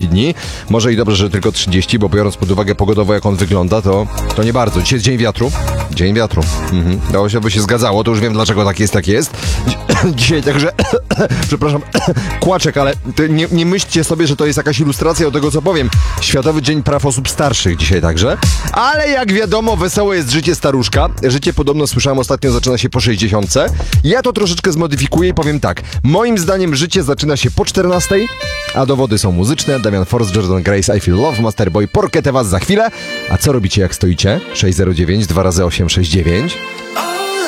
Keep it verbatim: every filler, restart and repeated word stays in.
dni. Może i dobrze, że tylko trzydzieści, bo biorąc pod uwagę pogodowo, jak on wygląda, to, to nie bardzo. Dzisiaj jest dzień wiatru. Dzień wiatru. Mhm. Dało się, by się zgadzało, to już wiem, dlaczego tak jest, tak jest. Dzisiaj także, przepraszam, kłaczek, ale nie, nie myślcie sobie, że to jest jakaś ilustracja do tego, co powiem. Światowy Dzień Praw Osób Starszych dzisiaj także. Ale jak wiadomo, wesołe jest życie staruszka. Życie podobno, słyszałem ostatnio, zaczyna się po sześćdziesiątce. Ja to troszeczkę zmodyfikuję i powiem tak. Moim zdaniem życie zaczyna się po czternastej, a dowody są muzyczne. Damian Force, Jordan Grace, I Feel Love, Masterboy, Porketę was za chwilę. A co robicie, jak stoicie? sześć zero dziewięć dwa razy osiem sześć dziewięć.